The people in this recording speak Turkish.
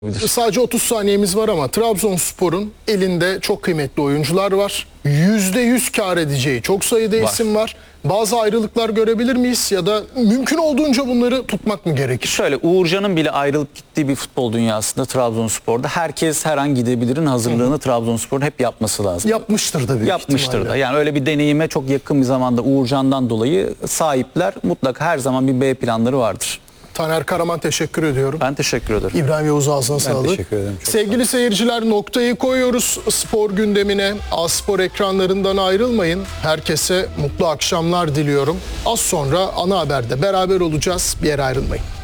Sadece 30 saniyemiz var ama Trabzonspor'un elinde çok kıymetli oyuncular var. %100 kar edeceği çok sayıda isim var. Bazı ayrılıklar görebilir miyiz ya da mümkün olduğunca bunları tutmak mı gerekir? Şöyle, Uğurcan'ın bile ayrılıp gittiği bir futbol dünyasında Trabzonspor'da herkes her an gidebilirin hazırlığını Trabzonspor'un hep yapması lazım. Yapmıştır da büyük Yapmıştır ihtimalle. da. Yani öyle bir deneyime çok yakın bir zamanda Uğurcan'dan dolayı sahipler. Mutlaka her zaman bir B planları vardır. Taner Karaman, teşekkür ediyorum. Ben teşekkür ederim. İbrahim Yavuz, ağzına sağlık. teşekkür ederim. Çok Sevgili seyirciler, noktayı koyuyoruz spor gündemine. A-Spor ekranlarından ayrılmayın. Herkese mutlu akşamlar diliyorum. Az sonra ana haberde beraber olacağız. Bir yere ayrılmayın.